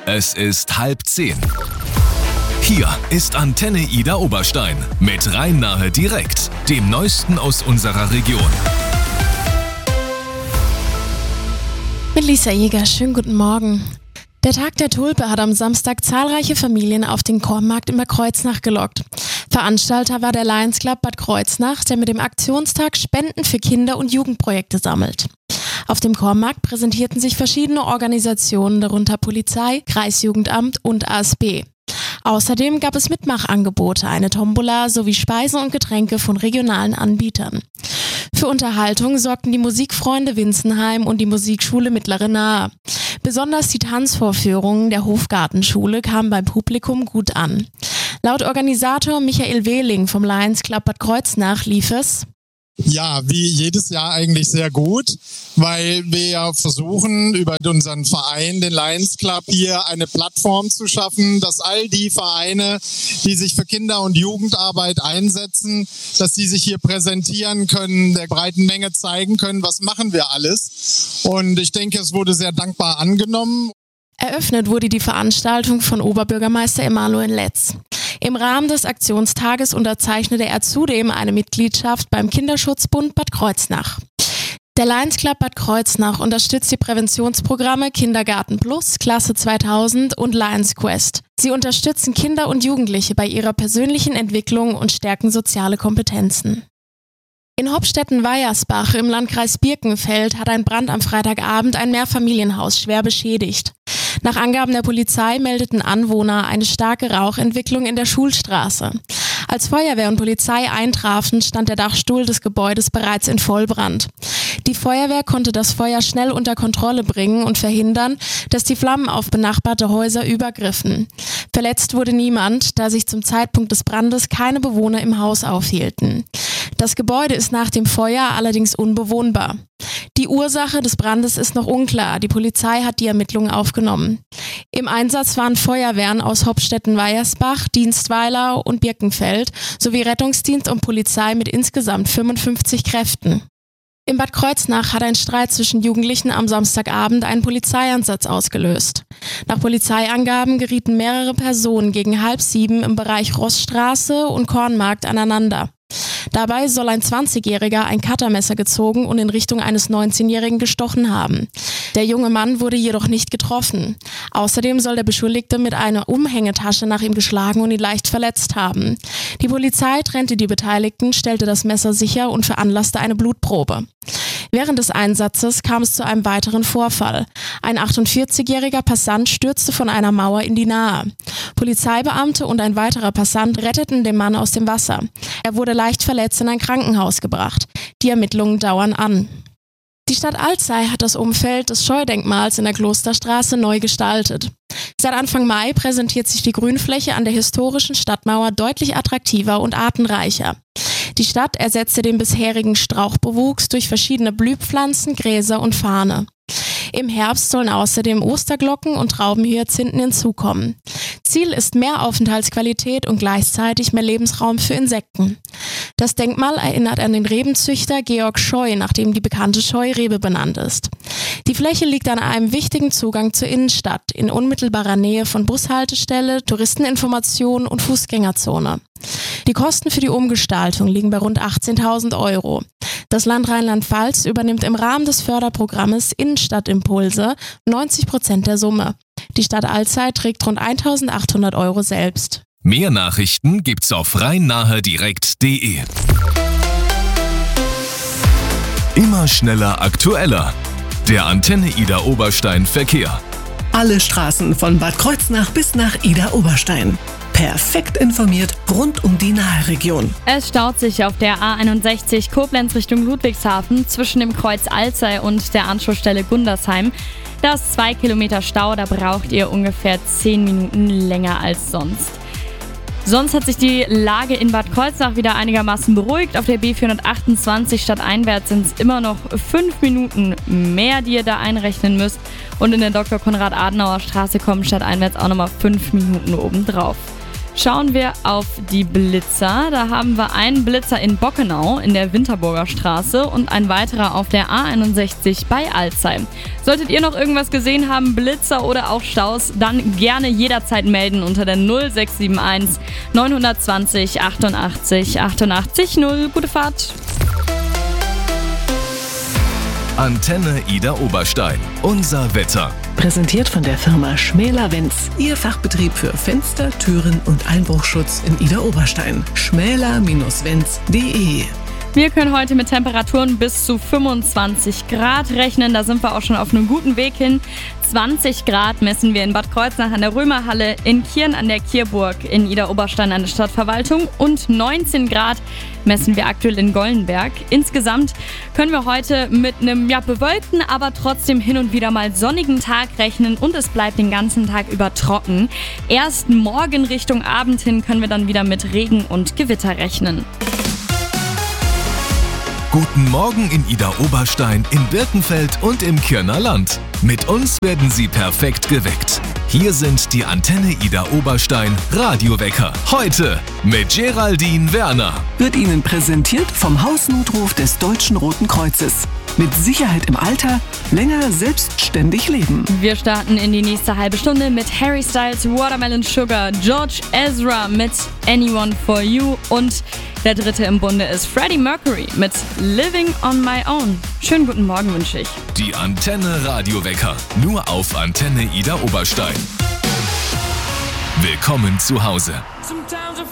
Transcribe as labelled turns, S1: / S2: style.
S1: Es ist 9:30. Hier ist Antenne Ida Oberstein mit Rhein-Nahe direkt, dem Neuesten aus unserer Region.
S2: Mit Lisa Jäger, schönen guten Morgen. Der Tag der Tulpe hat am Samstag zahlreiche Familien auf den Kornmarkt in Bad Kreuznach gelockt. Veranstalter war der Lions Club Bad Kreuznach, der mit dem Aktionstag Spenden für Kinder- und Jugendprojekte sammelt. Auf dem Kornmarkt präsentierten sich verschiedene Organisationen, darunter Polizei, Kreisjugendamt und ASB. Außerdem gab es Mitmachangebote, eine Tombola sowie Speisen und Getränke von regionalen Anbietern. Für Unterhaltung sorgten die Musikfreunde Winzenheim und die Musikschule Mittlere Nahe. Besonders die Tanzvorführungen der Hofgartenschule kamen beim Publikum gut an. Laut Organisator Michael Wehling vom Lions Club Bad Kreuznach lief es:
S3: Ja, wie jedes Jahr eigentlich sehr gut, weil wir ja versuchen, über unseren Verein, den Lions Club, hier eine Plattform zu schaffen, dass all die Vereine, die sich für Kinder- und Jugendarbeit einsetzen, dass die sich hier präsentieren können, der breiten Menge zeigen können, was machen wir alles. Und ich denke, es wurde sehr dankbar angenommen.
S2: Eröffnet wurde die Veranstaltung von Oberbürgermeister Emanuel Letz. Im Rahmen des Aktionstages unterzeichnete er zudem eine Mitgliedschaft beim Kinderschutzbund Bad Kreuznach. Der Lions Club Bad Kreuznach unterstützt die Präventionsprogramme Kindergarten Plus, Klasse 2000 und Lions Quest. Sie unterstützen Kinder und Jugendliche bei ihrer persönlichen Entwicklung und stärken soziale Kompetenzen. In Hopstetten-Weiersbach im Landkreis Birkenfeld hat ein Brand am Freitagabend ein Mehrfamilienhaus schwer beschädigt. Nach Angaben der Polizei meldeten Anwohner eine starke Rauchentwicklung in der Schulstraße. Als Feuerwehr und Polizei eintrafen, stand der Dachstuhl des Gebäudes bereits in Vollbrand. Die Feuerwehr konnte das Feuer schnell unter Kontrolle bringen und verhindern, dass die Flammen auf benachbarte Häuser übergriffen. Verletzt wurde niemand, da sich zum Zeitpunkt des Brandes keine Bewohner im Haus aufhielten. Das Gebäude ist nach dem Feuer allerdings unbewohnbar. Die Ursache des Brandes ist noch unklar. Die Polizei hat die Ermittlungen aufgenommen. Im Einsatz waren Feuerwehren aus Hopstetten-Weiersbach, Dienstweiler und Birkenfeld sowie Rettungsdienst und Polizei mit insgesamt 55 Kräften. In Bad Kreuznach hat ein Streit zwischen Jugendlichen am Samstagabend einen Polizeieinsatz ausgelöst. Nach Polizeiangaben gerieten mehrere Personen gegen 6:30 im Bereich Rossstraße und Kornmarkt aneinander. Dabei soll ein 20-Jähriger ein Cuttermesser gezogen und in Richtung eines 19-Jährigen gestochen haben. Der junge Mann wurde jedoch nicht getroffen. Außerdem soll der Beschuldigte mit einer Umhängetasche nach ihm geschlagen und ihn leicht verletzt haben. Die Polizei trennte die Beteiligten, stellte das Messer sicher und veranlasste eine Blutprobe. Während des Einsatzes kam es zu einem weiteren Vorfall. Ein 48-jähriger Passant stürzte von einer Mauer in die Nahe. Polizeibeamte und ein weiterer Passant retteten den Mann aus dem Wasser. Er wurde leicht verletzt in ein Krankenhaus gebracht. Die Ermittlungen dauern an. Die Stadt Alzey hat das Umfeld des Scheudenkmals in der Klosterstraße neu gestaltet. Seit Anfang Mai präsentiert sich die Grünfläche an der historischen Stadtmauer deutlich attraktiver und artenreicher. Die Stadt ersetzte den bisherigen Strauchbewuchs durch verschiedene Blühpflanzen, Gräser und Farne. Im Herbst sollen außerdem Osterglocken und Traubenhyazinthen hinzukommen. Ziel ist mehr Aufenthaltsqualität und gleichzeitig mehr Lebensraum für Insekten. Das Denkmal erinnert an den Rebenzüchter Georg Scheu, nach dem die bekannte Scheurebe benannt ist. Die Fläche liegt an einem wichtigen Zugang zur Innenstadt, in unmittelbarer Nähe von Bushaltestelle, Touristeninformation und Fußgängerzone. Die Kosten für die Umgestaltung liegen bei rund 18.000 €. Das Land Rheinland-Pfalz übernimmt im Rahmen des Förderprogrammes Innenstadtimpulse 90% der Summe. Die Stadt Alzey trägt rund 1.800 € selbst.
S1: Mehr Nachrichten gibt's auf rhein-nahe-direkt.de. Immer schneller, aktueller. Der Antenne Ida Oberstein Verkehr.
S4: Alle Straßen von Bad Kreuznach bis nach Ida Oberstein. Perfekt informiert rund um die Nahe-Region.
S5: Es staut sich auf der A61 Koblenz Richtung Ludwigshafen zwischen dem Kreuz Alzey und der Anschlussstelle Gundersheim. Da ist 2 Kilometer Stau, da braucht ihr ungefähr 10 Minuten länger als sonst. Sonst hat sich die Lage in Bad Kreuznach wieder einigermaßen beruhigt. Auf der B428 stadteinwärts sind es immer noch 5 Minuten mehr, die ihr da einrechnen müsst. Und in der Dr. Konrad-Adenauer-Straße kommen stadteinwärts auch nochmal 5 Minuten obendrauf. Schauen wir auf die Blitzer. Da haben wir einen Blitzer in Bockenau in der Winterburger Straße und ein weiterer auf der A61 bei Alzey. Solltet ihr noch irgendwas gesehen haben, Blitzer oder auch Staus, dann gerne jederzeit melden unter der 0671 920 88 88 0. Gute Fahrt!
S1: Antenne Ida Oberstein. Unser Wetter.
S4: Präsentiert von der Firma Schmäler-Wenz, Ihr Fachbetrieb für Fenster, Türen und Einbruchschutz in Ida Oberstein. schmäler-wenz.de.
S5: Wir können heute mit Temperaturen bis zu 25 Grad rechnen. Da sind wir auch schon auf einem guten Weg hin. 20 Grad messen wir in Bad Kreuznach an der Römerhalle, in Kirn an der Kierburg, in Ida Oberstein an der Stadtverwaltung und 19 Grad messen wir aktuell in Gollenberg. Insgesamt können wir heute mit einem bewölkten, aber trotzdem hin und wieder mal sonnigen Tag rechnen und es bleibt den ganzen Tag über trocken. Erst morgen Richtung Abend hin können wir dann wieder mit Regen und Gewitter rechnen.
S1: Guten Morgen in Ida Oberstein, in Birkenfeld und im Kirner Land. Mit uns werden Sie perfekt geweckt. Hier sind die Antenne Ida Oberstein Radiowecker. Heute mit Geraldine Werner.
S4: Wird Ihnen präsentiert vom Hausnotruf des Deutschen Roten Kreuzes. Mit Sicherheit im Alter, länger selbstständig leben.
S5: Wir starten in die nächste halbe Stunde mit Harry Styles, Watermelon Sugar, George Ezra mit Anyone for You und der dritte im Bunde ist Freddie Mercury mit Living on My Own. Schönen guten Morgen wünsche ich.
S1: Die Antenne Radiowecker, nur auf Antenne Ida Oberstein. Willkommen zu Hause.